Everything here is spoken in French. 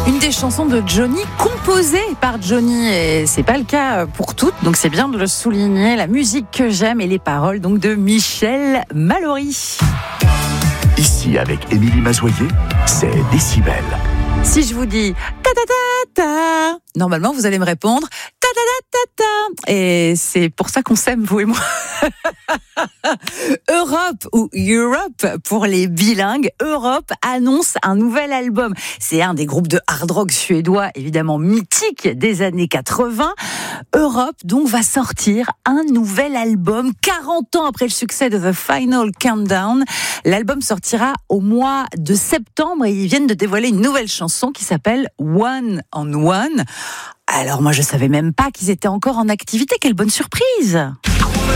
Une des chansons de Johnny, composée par Johnny, et c'est pas le cas pour toutes, donc c'est bien de le souligner. La musique que j'aime et les paroles donc de Michel Mallory. Ici, avec Émilie Mazoyer, c'est Décibel. Si je vous dis ta ta ta ta, normalement vous allez me répondre ta ta ta ta ta, et c'est pour ça qu'on s'aime, vous et moi. Europe ou Europe pour les bilingues, Europe annonce un nouvel album. C'est un des groupes de hard rock suédois évidemment mythique des années 80. Europe donc va sortir un nouvel album 40 ans après le succès de The Final Countdown. L'album sortira au mois de septembre et ils viennent de dévoiler une nouvelle chanson qui s'appelle One on One. Alors moi je savais même pas qu'ils étaient encore en activité, quelle bonne surprise!